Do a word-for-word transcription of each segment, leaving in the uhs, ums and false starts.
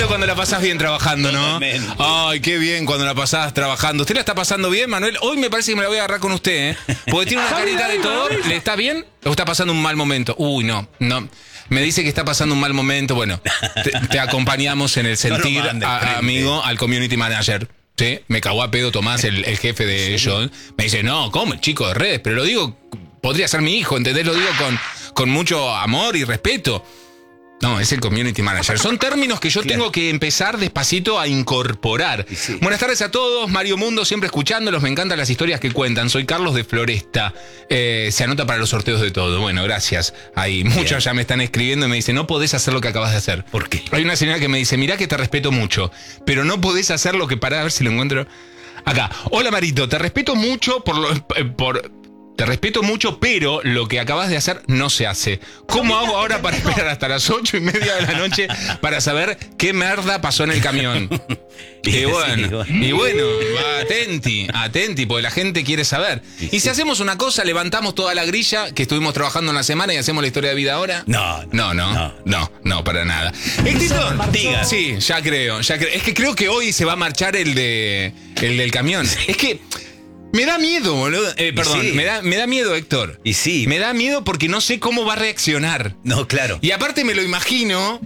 lindo cuando la pasás bien trabajando, ¿no? Ay, qué bien cuando la pasás trabajando. ¿Usted la está pasando bien, Manuel? Hoy me parece que me la voy a agarrar con usted, ¿eh? Porque tiene una carita de todo. ¿Le está bien o está pasando un mal momento? Uy, no, no. Me dice que está pasando un mal momento. Bueno, te, te acompañamos en el sentir, no mande, a, amigo, al community manager. ¿Sí? Me cagó a pedo Tomás, el, el jefe de ellos. Me dice, no, ¿cómo? El chico de redes. Pero lo digo, podría ser mi hijo, ¿entendés? Lo digo con, con mucho amor y respeto. No, es el community manager. Son términos que yo claro. tengo que empezar despacito a incorporar. Sí. Buenas tardes a todos. Mario Mundo, siempre escuchándolos. Me encantan las historias que cuentan. Soy Carlos de Floresta. Eh, se anota para los sorteos de todo. Bueno, gracias. Ahí muchos Bien. ya me están escribiendo y me dicen, no podés hacer lo que acabas de hacer. ¿Por qué? Hay una señora que me dice, mirá que te respeto mucho, pero no podés hacer lo que... Pará, a ver si lo encuentro. Acá. Hola, Marito. Te respeto mucho por... Lo, eh, por Te respeto mucho, pero lo que acabas de hacer no se hace. ¿Cómo hago ahora para esperar hasta las ocho y media de la noche para saber qué merda pasó en el camión? Y bueno, y bueno, atenti, atenti, porque la gente quiere saber. Y si hacemos una cosa, levantamos toda la grilla que estuvimos trabajando en la semana y hacemos la historia de vida ahora. No, no, no, no, no, no para nada. Héctor, diga. Sí, ya creo, ya creo. Es que creo que hoy se va a marchar el de el del camión. Es que me da miedo, boludo. Eh, perdón, sí. me, da, me da miedo, Héctor. Y sí. Me da miedo porque no sé cómo va a reaccionar. No, claro. Y aparte me lo imagino,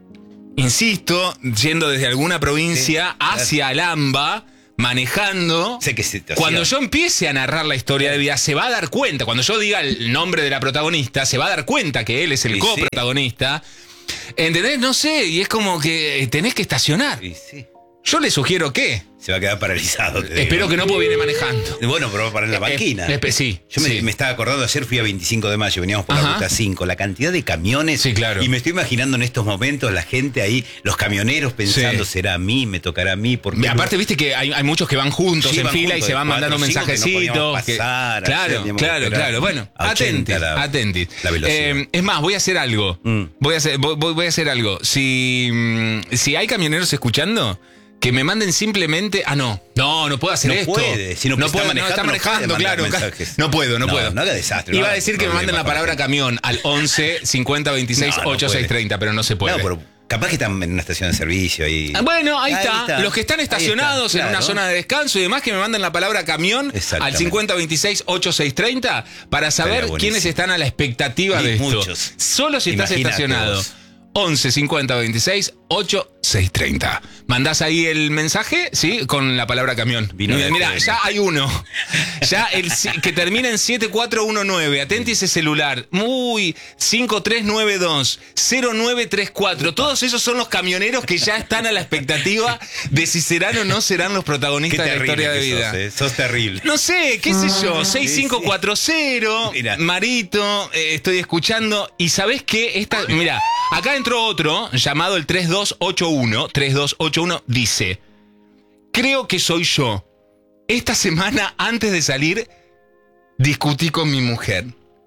insisto, yendo desde alguna provincia sí, hacia claro. Alhambra, manejando. Sé que situación. Cuando yo empiece a narrar la historia de vida, se va a dar cuenta. Cuando yo diga el nombre de la protagonista, se va a dar cuenta que él es el y coprotagonista. Sí. ¿Entendés? No sé, y es como que tenés que estacionar. Y sí. Yo le sugiero que... Se va a quedar paralizado. Espero que no, porque viene manejando. Bueno, pero va a parar en la banquina. Eh, eh, sí. Yo me, sí. me estaba acordando, ayer fui a veinticinco de mayo, veníamos por Ajá. la ruta cinco, la cantidad de camiones. Sí, claro. Y me estoy imaginando en estos momentos la gente ahí, los camioneros pensando, sí. será a mí, me tocará a mí. ¿Por qué? Aparte, viste que hay, hay muchos que van juntos sí, en van fila juntos, y se van mandando mensajecitos. No pasar, que, claro, hacer, claro, claro. Bueno, atentis, la, atentis. La eh, es más, voy a hacer algo. Mm. Voy, a hacer, voy, voy a hacer algo. Si, si hay camioneros escuchando... Que me manden simplemente... Ah, no. No, no puedo hacer no esto. Puede, si no, no puede. No, está manejando, no claro. Mensajes. No puedo, no, no puedo. No haga desastre. Iba no a decir que me manden la palabra camión al once cincuenta veintiséis ochenta y seis treinta, pero no se puede. No, pero capaz que están en una estación de servicio ahí. Ah, bueno, ahí, ahí está. está. Los que están estacionados está, claro. en una zona de descanso y demás, que me manden la palabra camión al cincuenta veintiséis ochenta y seis treinta para saber quiénes están a la expectativa y de esto. Muchos. Solo si estás Imagínate estacionado. Vos. once cincuenta veintiséis ochenta y seis treinta. Mandás ahí el mensaje, ¿sí? Con la palabra camión. Vino Mira, mira ya hay uno. Ya el que termina en siete cuatro uno nueve. Atenti ese celular. Uy, cinco tres nueve dos cero nueve tres cuatro. Todos esos son los camioneros que ya están a la expectativa de si serán o no serán los protagonistas de la historia de vida. Sos, eh. sos terrible. No sé, qué sé yo. seis cinco cuatro cero. Mira. Marito, eh, estoy escuchando. Y ¿sabés qué? Esta, mira, acá entró otro llamado el tres dos ocho uno. tres dos ocho uno dice: creo que soy yo. Esta semana, antes de salir, discutí con mi mujer.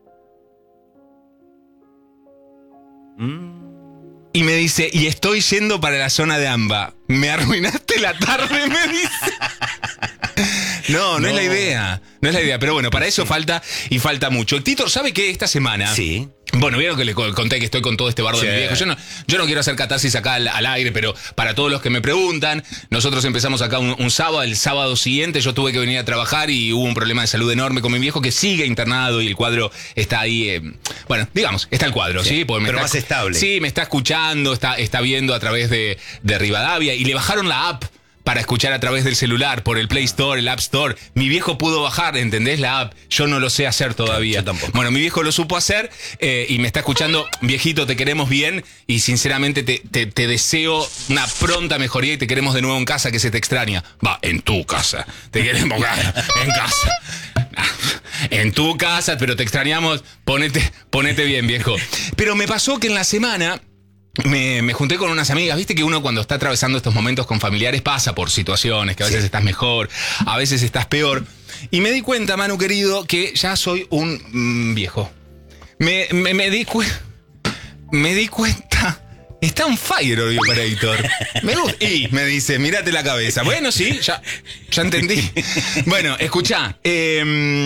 Mm. Y me dice, y estoy yendo para la zona de Amba. Me arruinaste la tarde, me dice. No, no, no es la idea. No es la idea. Pero bueno, para eso sí. falta y falta mucho. Tito, ¿sabe qué? Esta semana... Sí. Bueno, vieron que les conté que estoy con todo este bardo sí. de mi viejo. Yo no, yo no quiero hacer catarsis acá al, al aire, pero para todos los que me preguntan, nosotros empezamos acá un, un sábado. El sábado siguiente yo tuve que venir a trabajar y hubo un problema de salud enorme con mi viejo que sigue internado y el cuadro está ahí. Eh, bueno, digamos, está el cuadro, ¿sí? sí Porque me pero está, más estable. Sí, me está escuchando, está, está viendo a través de, de Rivadavia y le bajaron la app para escuchar a través del celular, por el Play Store, el App Store. Mi viejo pudo bajar, ¿entendés? La app. Yo no lo sé hacer todavía. Yo tampoco. Bueno, mi viejo lo supo hacer eh, y me está escuchando. Viejito, te queremos bien y sinceramente te, te, te deseo una pronta mejoría y te queremos de nuevo en casa, que se te extraña. Va, en tu casa. Te queremos en casa. En tu casa, pero te extrañamos. Ponete, ponete bien, viejo. Pero me pasó que en la semana... Me, me junté con unas amigas, viste que uno cuando está atravesando estos momentos con familiares pasa por situaciones, que a veces sí. estás mejor, a veces estás peor. Y me di cuenta, Manu querido, que ya soy un mmm, viejo. Me, me, me, di cu- me di cuenta... Está on fire hoy, Operator. Me gusta. Y me dice, mírate la cabeza. Bueno, sí, ya, ya entendí. Bueno, escuchá. Eh,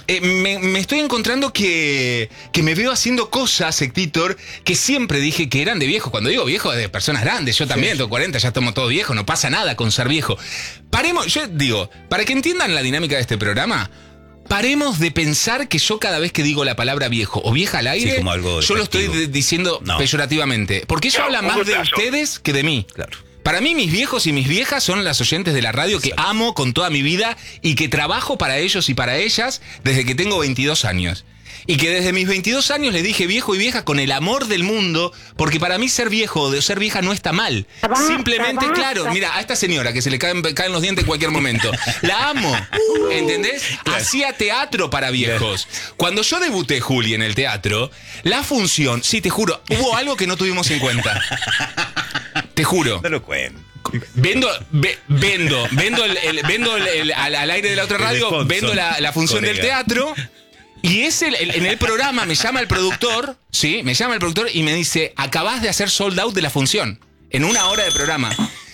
eh, me, me estoy encontrando que, que me veo haciendo cosas, Héctor, que siempre dije que eran de viejo. Cuando digo viejo, es de personas grandes. Yo también, sí. Tengo cuarenta, ya estamos todos viejos. No pasa nada con ser viejo. Paremos, yo digo, para que entiendan la dinámica de este programa, paremos de pensar que yo cada vez que digo la palabra viejo o vieja al aire, sí, como algo yo lo estoy de, diciendo no. peyorativamente. Porque eso no, habla más de ustedes que de mí. Claro. Para mí, mis viejos y mis viejas son las oyentes de la radio que amo con toda mi vida y que trabajo para ellos y para ellas desde que tengo veintidós años. Y que desde mis veintidós años les dije viejo y vieja con el amor del mundo, porque para mí ser viejo o de ser vieja no está mal. Simplemente, claro, mira, a esta señora que se le caen, caen los dientes en cualquier momento, la amo, ¿entendés? Hacía teatro para viejos. Cuando yo debuté, Juli, en el teatro, la función, sí, te juro, hubo algo que no tuvimos en cuenta. Te juro. No lo cuento. Vendo, ve, vendo, vendo, el, el, vendo el, el, al, al aire de la otra radio, vendo la, la función colega. del teatro. Y es el, el, en el programa me llama el productor, sí, me llama el productor y me dice, acabás de hacer sold out de la función, en una hora de programa.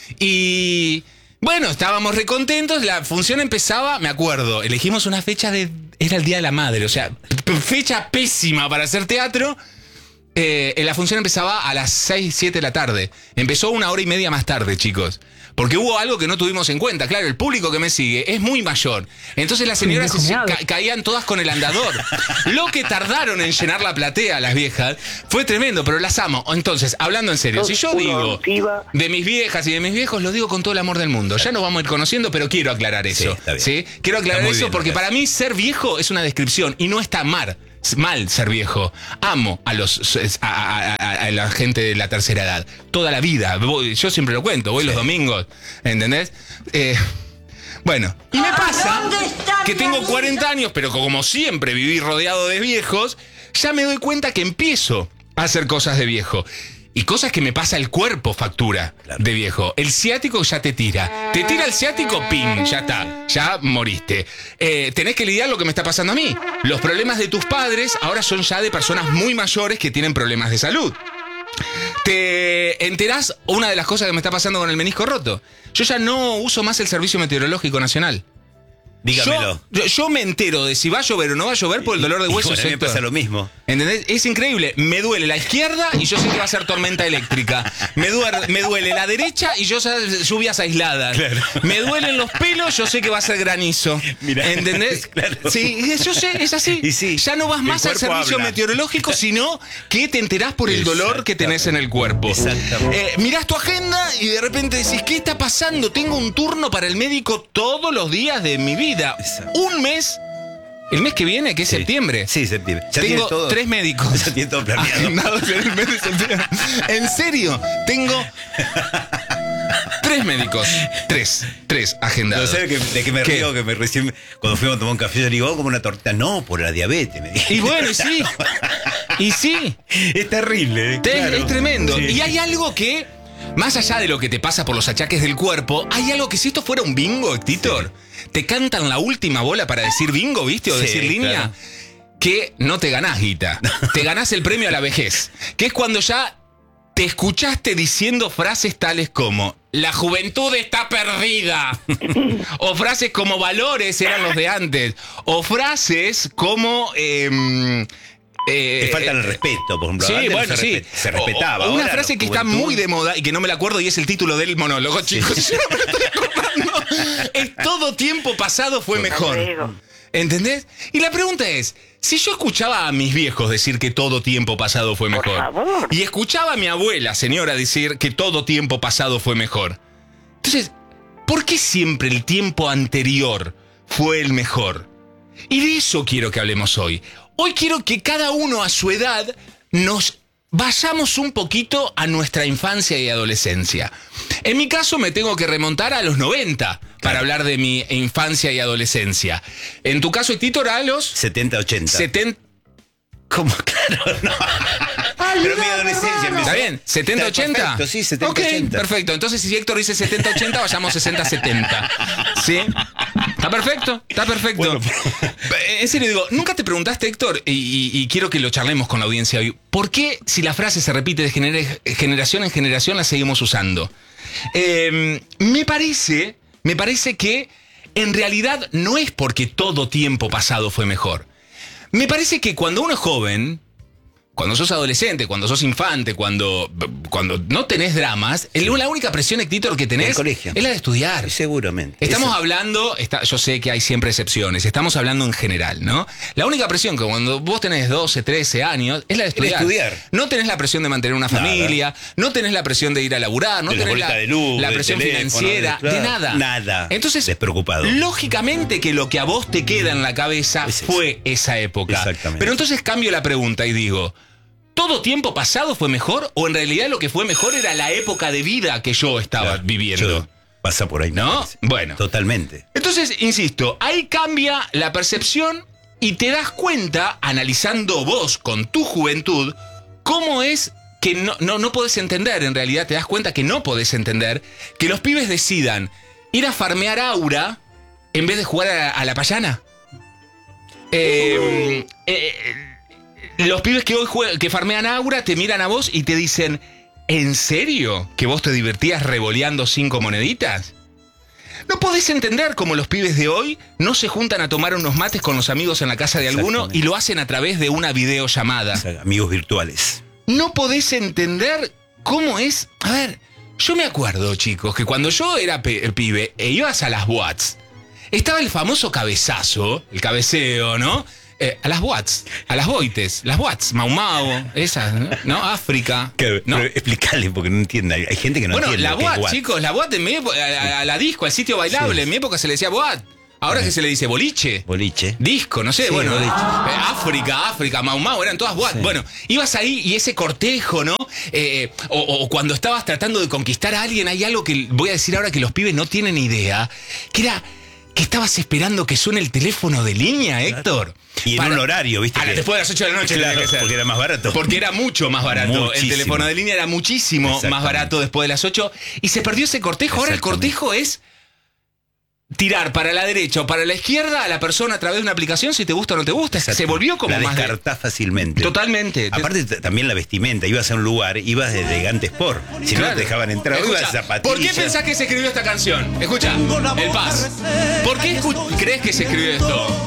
Y bueno, estábamos recontentos, la función empezaba, me acuerdo, elegimos una fecha de, era el Día de la Madre, o sea, fecha pésima para hacer teatro. Eh, la función empezaba a las seis, siete de la tarde. Empezó una hora y media más tarde, chicos. Porque hubo algo que no tuvimos en cuenta. Claro, el público que me sigue es muy mayor. Entonces las señoras se ca caían todas con el andador. Lo que tardaron en llenar la platea, las viejas, fue tremendo, pero las amo. Entonces, hablando en serio, si yo digo de mis viejas y de mis viejos, lo digo con todo el amor del mundo. Ya nos vamos a ir conociendo, pero quiero aclarar eso. Sí, ¿sí? Quiero aclarar eso bien, porque para mí ser viejo es una descripción y no está mal. Mal ser viejo. Amo a los a, a, a, a la gente de la tercera edad. Toda la vida. Yo siempre lo cuento. Voy sí. los domingos. ¿Entendés? Eh, bueno. Y me pasa que tengo cuarenta años, pero como siempre viví rodeado de viejos, ya me doy cuenta que empiezo a hacer cosas de viejo. Y cosas que me pasa el cuerpo factura claro. de viejo. El ciático ya te tira. Te tira el ciático, ping, ya está. Ya moriste. Eh, tenés que lidiar lo que me está pasando a mí. Los problemas de tus padres ahora son ya de personas muy mayores que tienen problemas de salud. Te enterás una de las cosas que me está pasando con el menisco roto. Yo ya no uso más el Servicio Meteorológico Nacional. Dígamelo. Yo, yo me entero de si va a llover o no va a llover por el dolor de huesos. A mí me pasa lo mismo. ¿Entendés? Es increíble. Me duele la izquierda y yo sé que va a ser tormenta eléctrica. Me duele, me duele la derecha y yo sé lluvias aisladas. Claro. Me duelen los pelos, yo sé que va a ser granizo. Mirá, ¿entendés? Claro. Sí, yo sé, es así. Y sí, ya no vas más al servicio habla. meteorológico, sino que te enterás por el dolor que tenés en el cuerpo. Exactamente. Eh, mirás tu agenda y de repente decís, ¿qué está pasando? Tengo un turno para el médico todos los días de mi vida. Exacto. Un mes, el mes que viene, que es sí. septiembre. Sí, septiembre. Ya tengo todo, tres médicos. Ya tiene todo planeado. En el mes de septiembre. En serio, tengo tres médicos. Tres, tres agendados. No sé de, de qué me ¿Qué? río, que me recién cuando fuimos a tomar un café, yo digo, oh, como una torta. No, por la diabetes, me dije. Y bueno, y sí. Y sí. Es terrible. Te, claro. Es tremendo. Sí. Y hay algo que, más allá de lo que te pasa por los achaques del cuerpo, hay algo que si esto fuera un bingo, Héctor, sí. te cantan la última bola para decir bingo, ¿viste? O sí, decir línea, claro. que no te ganás guita. Te ganás el premio a la vejez. Que es cuando ya te escuchaste diciendo frases tales como la juventud está perdida. O frases como valores eran los de antes. O frases como... Eh, Eh, Te falta el respeto, por ejemplo. Sí, Antes bueno, se sí. Respe se respetaba. O, o una ahora, frase que juventud. está muy de moda y que no me la acuerdo y es el título del monólogo, chicos. Sí. Yo no me lo estoy acordando. Es todo tiempo pasado fue mejor. ¿Entendés? Y la pregunta es, si yo escuchaba a mis viejos decir que todo tiempo pasado fue mejor, y escuchaba a mi abuela, señora, decir que todo tiempo pasado fue mejor, entonces, ¿por qué siempre el tiempo anterior fue el mejor? Y de eso quiero que hablemos hoy. Hoy quiero que cada uno a su edad nos vayamos un poquito a nuestra infancia y adolescencia. En mi caso me tengo que remontar a los noventa para claro. hablar de mi infancia y adolescencia. En tu caso, Héctor, a los... setenta, ochenta. setenta... ¿Cómo? Claro, no. Pero mi adolescencia empezó. ¿Está bien? ¿setenta, ochenta? Perfecto, sí, setenta, okay, ochenta. Perfecto. Entonces, si Héctor dice setenta, ochenta, vayamos sesenta, setenta. ¿Sí? Está perfecto, está perfecto. Bueno, en serio, digo, ¿nunca te preguntaste, Héctor, y, y, y quiero que lo charlemos con la audiencia hoy, ¿por qué si la frase se repite de gener generación en generación la seguimos usando? Eh, me parece, me parece que en realidad no es porque todo tiempo pasado fue mejor. Me parece que cuando uno es joven, cuando sos adolescente, cuando sos infante, cuando, cuando no tenés dramas, sí. la única presión, Héctor, que tenés es la de estudiar. Seguramente. Estamos Eso. hablando, está, yo sé que hay siempre excepciones, estamos hablando en general, ¿no? La única presión que cuando vos tenés doce, trece años es la de estudiar. El estudiar. No tenés la presión de mantener una familia, nada. No tenés la presión de ir a laburar, no de tenés la, la, de luz, la presión financiera, de, de nada. Nada. Entonces, despreocupado. Lógicamente que lo que a vos te queda en la cabeza es fue esa época. Exactamente. Pero entonces cambio la pregunta y digo, ¿todo tiempo pasado fue mejor? ¿O en realidad lo que fue mejor era la época de vida que yo estaba claro, viviendo? Yo, pasa por ahí. ¿No? Bueno. Totalmente. Entonces, insisto, ahí cambia la percepción y te das cuenta, analizando vos con tu juventud, cómo es que no, no, no podés entender, en realidad te das cuenta que no podés entender que los pibes decidan ir a farmear aura en vez de jugar a, a la payana. Eh, uh. eh, Los pibes que hoy juegan, que farmean aura te miran a vos y te dicen, ¿en serio que vos te divertías revoleando cinco moneditas? No podés entender cómo los pibes de hoy no se juntan a tomar unos mates con los amigos en la casa de alguno y lo hacen a través de una videollamada. O sea, amigos virtuales. No podés entender cómo es... A ver, yo me acuerdo, chicos, que cuando yo era pibe e ibas a las boats, estaba el famoso cabezazo, el cabeceo, ¿no? Eh, a las boats, a las boites, las boats, Mau Mau, esas, ¿no? ¿No? África. Que, ¿no? Explicarle porque no entiende. Hay gente que no bueno, entiende. Bueno, la boat, chicos, la boat en mi época, a, a la disco, al sitio bailable, sí. En mi época se le decía boat. Ahora que se le dice boliche. Boliche. Disco, no sé, sí, bueno. Boliche. Eh, África, África, Mau Mau, eran todas boat. Sí. Bueno, ibas ahí y ese cortejo, ¿no? Eh, o, o cuando estabas tratando de conquistar a alguien, hay algo que voy a decir ahora que los pibes no tienen idea, que era que estabas esperando que suene el teléfono de línea, Héctor. Y en para, un horario, ¿viste? A que, después de las ocho de la noche. Claro, porque era más barato. Porque era mucho más barato. Muchísimo. El teléfono de línea era muchísimo más barato después de las ocho. Y se perdió ese cortejo. Ahora el cortejo es tirar para la derecha o para la izquierda a la persona a través de una aplicación si te gusta o no te gusta. Exacto. Se volvió como la más... La descartás de... fácilmente. Totalmente. Aparte también la vestimenta. Ibas a un lugar, ibas de elegante sport. Si claro. no te dejaban entrar, Escucha, ibas zapatillas. ¿Por qué pensás que se escribió esta canción? Escucha, El Paz. ¿Por qué crees que se escribió esto?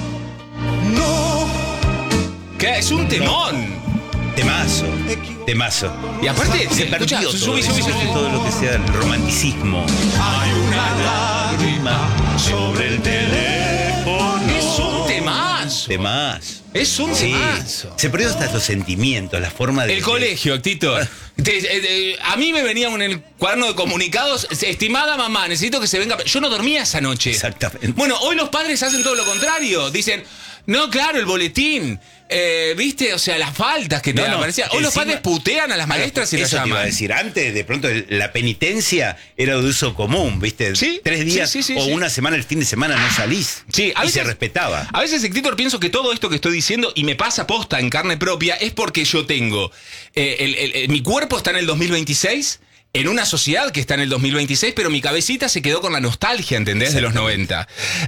No. ¿Qué? Es un temón. Temazo, temazo. Y aparte, se perdió todo, subí, subí, subí. todo lo que sea el romanticismo. Hay una lágrima sobre el teléfono. Es un temazo. Temazo. Es un sí. temazo. Se perdió hasta los sentimientos, la forma de... El de... colegio, Tito. Te, eh, eh, a mí me venía en el cuaderno de comunicados, estimada mamá, necesito que se venga... Yo no dormía esa noche. Exactamente. Bueno, hoy los padres hacen todo lo contrario. Dicen, no, claro, el boletín... Eh, ¿Viste? O sea, las faltas que te no, no, aparecían. Hoy encima, los padres putean a las maestras y las llaman. Te iba a decir, antes, de pronto, la penitencia era de uso común, ¿viste? ¿Sí? Tres días sí, sí, sí, o sí. una semana, el fin de semana no salís. Sí, a y veces, se respetaba. A veces, Héctor, pienso que todo esto que estoy diciendo, y me pasa posta en carne propia, es porque yo tengo... Eh, el, el, el, mi cuerpo está en el dos mil veintiséis... En una sociedad que está en el dos mil veintiséis, pero mi cabecita se quedó con la nostalgia, ¿entendés? De los noventa.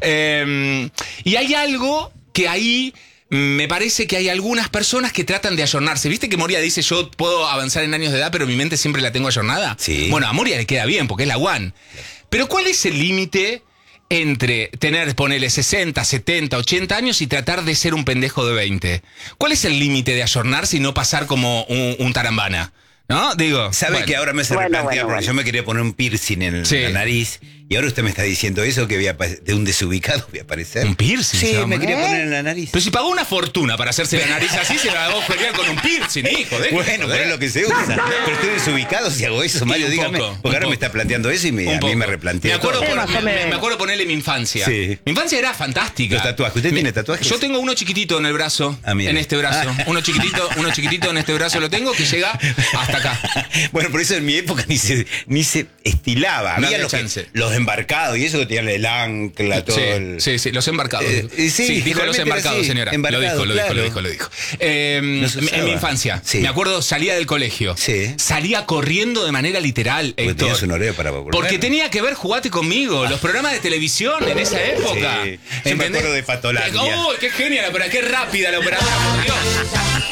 Eh, y hay algo que ahí... Me parece que hay algunas personas que tratan de ayornarse. ¿Viste que Moria dice, yo puedo avanzar en años de edad, pero mi mente siempre la tengo ayornada? Sí. Bueno, a Moria le queda bien, porque es la One. Pero ¿cuál es el límite entre tener, ponele, sesenta, setenta, ochenta años y tratar de ser un pendejo de veinte? ¿Cuál es el límite de ayornarse y no pasar como un, un tarambana? ¿No? Digo. ¿Sabe bueno. que ahora me hace bueno, replantear? bueno, Porque bueno. yo me quería poner un piercing en Sí. la nariz. Y ahora usted me está diciendo eso, que voy a de un desubicado voy a aparecer. ¿Un piercing? Sí, ¿Se me quería ¿Eh? poner en la nariz. Pero si pagó una fortuna para hacerse la nariz así, se la va a pelear con un piercing, hijo. De Bueno, pero es lo que se usa. Pero estoy desubicado si hago eso, Mario, un dígame. poco, porque un ahora poco. me está planteando eso y me, a mí me replantea. Me acuerdo, todo. por, Sí, más o me, menos. me acuerdo ponerle mi infancia. Sí. Mi infancia era fantástica. Los tatuajes. ¿Usted Mi- tiene tatuajes? Yo tengo uno chiquitito en el brazo. Ah, mire. En este brazo. Ah. Uno chiquitito, uno chiquitito en este brazo lo tengo que llega hasta acá. Bueno, por eso en mi época ni se, ni se estilaba. No Había había los, que- chance. los embarcados y eso que tenían el ancla, todo Sí, el... sí, sí, los embarcados. Eh, eh, sí, dijo los generalmente era embarcados, así, señora. embarcados, lo dijo, lo claro. dijo, lo dijo, lo dijo. Eh, No se en usaba. mi infancia, Sí. me acuerdo, salía del colegio. Sí. Salía corriendo de manera literal, Porque Héctor. tenías un horario para volver. Porque tenía que ver Jugate Conmigo, los programas de televisión en esa época. Sí. Yo me acuerdo de Patolandia. ¡Oh, qué genial! Pero qué rápida la operadora, por Dios.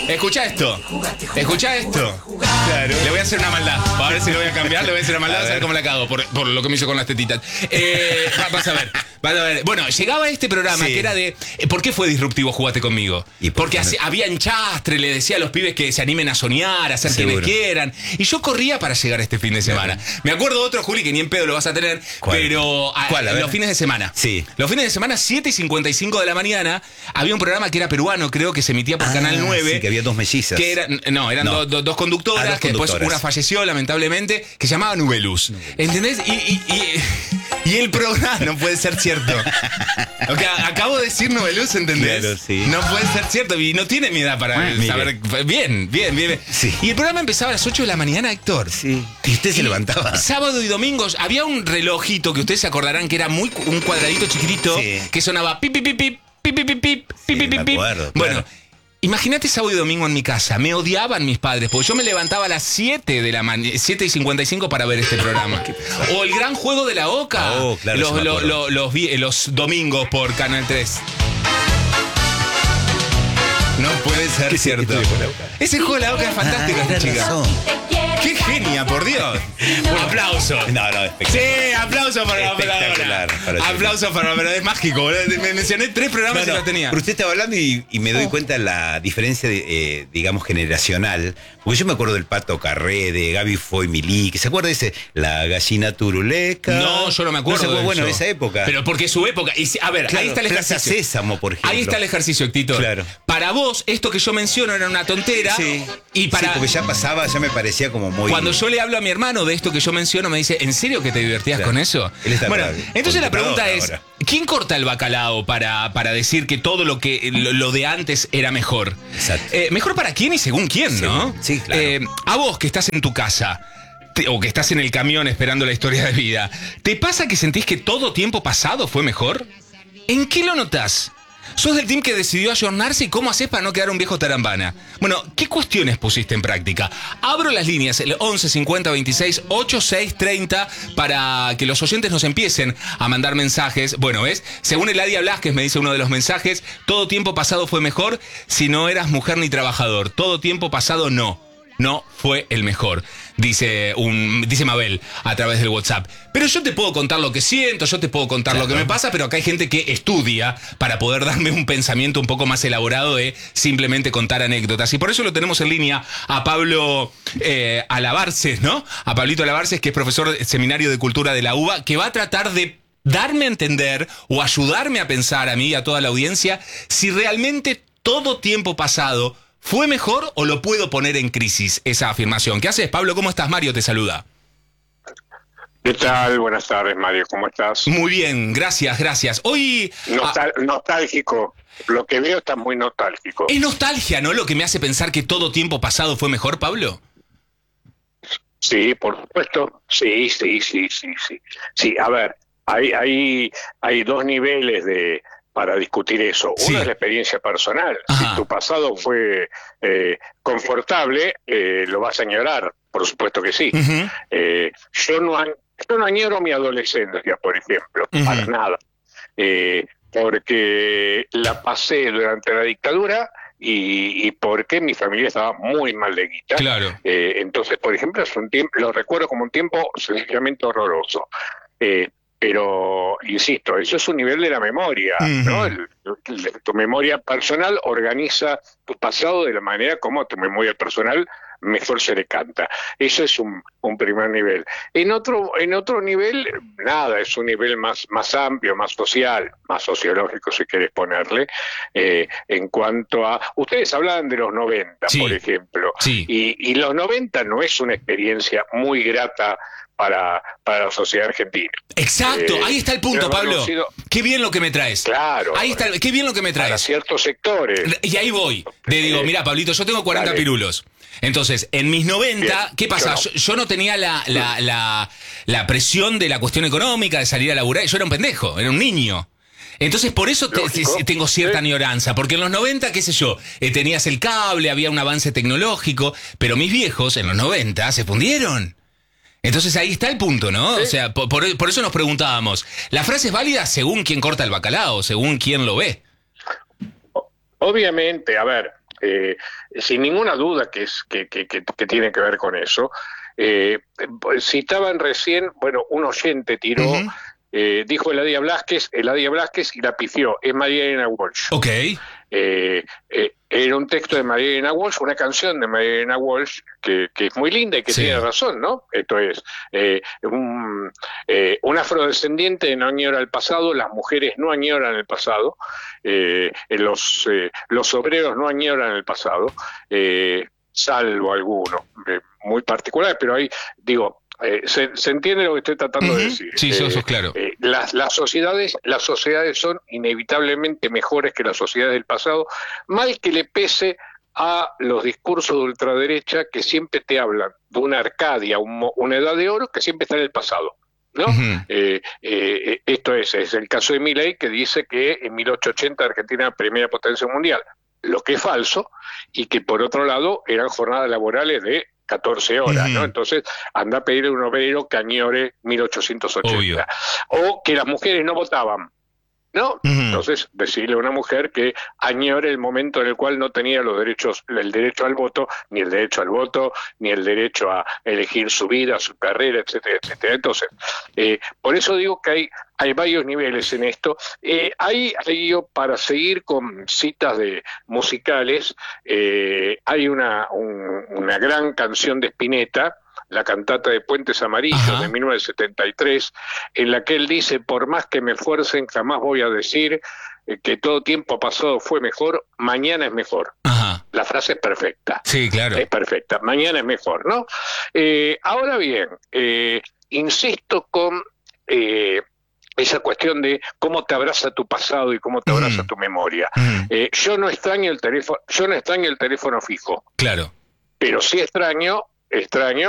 Escucha esto. Escucha esto. Claro. Le voy a hacer una maldad. A ver si lo voy a cambiar. Le voy a hacer una maldad. A, a ver cómo la cago. Por, por lo que me hizo con las tetitas. Eh, vas a ver. Vas a ver. Bueno, llegaba este programa sí. que era de. ¿Por qué fue disruptivo Jugate Conmigo? ¿Y por Porque hace, había enchastre. Le decía a los pibes que se animen a soñar, a ser Seguro. quienes quieran. Y yo corría para llegar este fin de semana. Claro. Me acuerdo de otro, Juli, que ni en pedo lo vas a tener. ¿Cuál? Pero a, ¿Cuál? A los fines de semana. Sí. Los fines de semana, siete y cincuenta y cinco de la mañana, había un programa que era peruano, creo que se emitía por ah, Canal nueve. Sí, que había dos mellizas. Que era, no, eran no. Do, do, dos conductoras, ah, dos que conductoras. Después una falleció, lamentablemente, que se llamaba Nubeluz. ¿Entendés? Y, y, y, y el programa no puede ser cierto. Okay, acabo de decir Nubeluz, ¿entendés? Claro, sí. No puede ser cierto. Y no tiene mi edad para bueno, saber. Mire. Bien, bien, bien. Sí. Y el programa empezaba a las ocho de la mañana, Héctor. Sí. Y usted se y levantaba. Sábado y domingos había un relojito que ustedes se acordarán que era muy un cuadradito chiquitito sí. que sonaba pip, pip, pip, pip. Pip, pip, pip, pip, sí, pip, pip, acuerdo, bueno, claro. imagínate sábado y domingo en mi casa. Me odiaban mis padres, porque yo me levantaba a las siete de la mañana, siete y cincuenta y cinco para ver este programa. O el gran juego de la Oca. Oh, claro, los, lo, lo, los, los domingos por Canal tres. No puede ser cierto. Ese juego de la Oca es fantástico, ah, esta chica. Razón. ¡Qué genia, por Dios! Un aplauso. No, no, espectacular. Sí, aplauso para la operadora. Para aplauso para la operadora. Es mágico. Me mencioné tres programas no, no, y lo tenía. Pero usted estaba hablando y, y me doy oh. cuenta de la diferencia, de, eh, digamos, generacional. Porque yo me acuerdo del Pato Carré, de Gaby Foy Milik. ¿Se acuerda de ese? La gallina turuleca. No, yo no me acuerdo. No de bueno, eso. esa época. Pero porque su época. Y, a ver, claro, ahí está el ejercicio. Plaza Sésamo, por ejemplo. Ahí está el ejercicio, Héctor. Claro. Para vos, esto que yo menciono era una tontera. Sí. Y para, sí, porque ya pasaba, ya me parecía como muy. Cuando yo le hablo a mi hermano de esto que yo menciono, me dice, ¿en serio que te divertías claro. con eso? Bueno, entonces la pregunta es, ahora. ¿quién corta el bacalao para, para decir que todo lo que lo, lo de antes era mejor? Exacto. Eh, mejor para quién y según quién, sí, ¿no? Sí, claro. Eh, a vos que estás en tu casa, te, o que estás en el camión esperando la historia de vida, ¿te pasa que sentís que todo tiempo pasado fue mejor? ¿En qué lo notás? ¿Sos del team que decidió ayornarse y cómo haces para no quedar un viejo tarambana? Bueno, ¿qué cuestiones pusiste en práctica? Abro las líneas, el once cincuenta veintiséis ochenta y seis treinta, para que los oyentes nos empiecen a mandar mensajes. Bueno, ¿ves? Según Eladia Blasquez, me dice uno de los mensajes, todo tiempo pasado fue mejor si no eras mujer ni trabajador. Todo tiempo pasado no. No fue el mejor, dice un dice Mabel a través del WhatsApp. Pero yo te puedo contar lo que siento, yo te puedo contar claro. lo que me pasa, pero acá hay gente que estudia para poder darme un pensamiento un poco más elaborado de simplemente contar anécdotas. Y por eso lo tenemos en línea a Pablo eh, Alabarces, ¿no? A Pablito Alabarces, que es profesor del Seminario de Cultura de la U B A, que va a tratar de darme a entender o ayudarme a pensar a mí y a toda la audiencia si realmente todo tiempo pasado ¿fue mejor o lo puedo poner en crisis esa afirmación? ¿Qué haces, Pablo? ¿Cómo estás? Mario te saluda. ¿Qué tal? Buenas tardes, Mario. ¿Cómo estás? Muy bien, gracias, gracias. Hoy... Nostal- ah, nostálgico. Lo que veo está muy nostálgico. Es nostalgia, ¿no? Lo que me hace pensar que todo tiempo pasado fue mejor, Pablo. Sí, por supuesto. Sí, sí, sí, sí, sí. Sí, a ver, hay, hay, hay dos niveles de... para discutir eso. Uno sí. es la experiencia personal. Ajá. Si tu pasado fue eh, confortable, eh, lo vas a añorar, por supuesto que sí. Uh-huh. eh, yo, no, yo no añoro mi adolescencia, por ejemplo, uh-huh. para nada. Eh, porque la pasé durante la dictadura y, y porque mi familia estaba muy mal de guita. Claro. Eh, entonces, por ejemplo, es un tiempo, lo recuerdo como un tiempo sencillamente horroroso. Eh, Pero, insisto, eso es un nivel de la memoria, uh-huh. ¿no? El, el, tu memoria personal organiza tu pasado de la manera como tu memoria personal mejor se le canta. Eso es un, un primer nivel. En otro, en otro nivel, nada, es un nivel más, más amplio, más social, más sociológico, si querés ponerle, eh, en cuanto a... Ustedes hablaban de los noventa, sí. por ejemplo, sí. y, y los noventa no es una experiencia muy grata para, para la sociedad argentina. Exacto, eh, ahí está el punto, Pablo. Conocido... Qué bien lo que me traes. Claro. Ahí está, qué bien lo que me traes. Para ciertos sectores. Y ahí voy. Te digo, mira, Pablito, yo tengo cuarenta Dale. pirulos. Entonces, en mis noventa, bien, ¿qué pasa? Yo no, yo, yo no tenía la, la, la, la presión de la cuestión económica, de salir a laburar. Yo era un pendejo, era un niño. Entonces, por eso te, te, tengo cierta ¿Sí? añoranza, porque en los noventa, qué sé yo, eh, tenías el cable, había un avance tecnológico, pero mis viejos en los noventa se fundieron. Entonces ahí está el punto, ¿no? ¿Sí? O sea, por, por eso nos preguntábamos, ¿la frase es válida según quien corta el bacalao, según quien lo ve? Obviamente, a ver, eh, sin ninguna duda que, es, que, que, que, que tiene que ver con eso. Eh, citaban recién, bueno, un oyente tiró, uh-huh. eh, dijo Eladia Blasquez, Eladia Blasquez y la pifió, es María Elena Walsh. Ok. Eh, eh, era un texto de María Elena Walsh, una canción de María Elena Walsh que, que es muy linda y que sí. tiene razón, ¿no? Esto es, eh, un, eh, un afrodescendiente no añora el pasado, las mujeres no añoran el pasado, eh, los, eh, los obreros no añoran el pasado, eh, salvo algunos eh, muy particulares, pero ahí, digo, Eh, se, se entiende lo que estoy tratando uh-huh. de decir. Sí, eso eh, es claro. Eh, las, las sociedades, las sociedades son inevitablemente mejores que las sociedades del pasado, mal que le pese a los discursos de ultraderecha que siempre te hablan de una Arcadia, un, una edad de oro que siempre está en el pasado, ¿no? Uh-huh. Eh, eh, esto es, es el caso de Milei, que dice que en mil ochocientos ochenta Argentina era la primera potencia mundial, lo que es falso, y que por otro lado eran jornadas laborales de catorce horas, uh-huh. ¿no? Entonces, anda a pedirle a un obrero que añore mil ochocientos ochenta. Obvio. O que las mujeres no votaban, ¿no? Uh-huh. Entonces, decirle a una mujer que añore el momento en el cual no tenía los derechos, el derecho al voto, ni el derecho al voto, ni el derecho a elegir su vida, su carrera, etcétera, etcétera. Entonces, eh, por eso digo que hay Hay varios niveles en esto. Eh, hay, hay yo, para seguir con citas de musicales, eh, hay una, un, una gran canción de Spinetta, la cantata de Puentes Amarillos, Ajá. de mil novecientos setenta y tres, en la que él dice: por más que me esfuercen, jamás voy a decir eh, que todo tiempo pasado fue mejor, mañana es mejor. Ajá. La frase es perfecta. Sí, claro. Es perfecta. Mañana es mejor, ¿no? Eh, ahora bien, eh, insisto con... Eh, esa cuestión de cómo te abraza tu pasado y cómo te abraza mm. tu memoria. Mm. Eh, yo no extraño el teléfono, yo no extraño el teléfono fijo. Claro. Pero sí extraño, extraño